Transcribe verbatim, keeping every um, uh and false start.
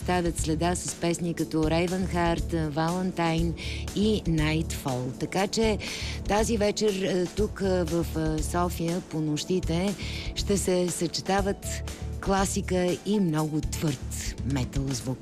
оставят следа с песни като Ravenheart, Valentine и Nightfall. Така че тази вечер тук в София по нощите ще се съчетават класика и много твърд метал звук.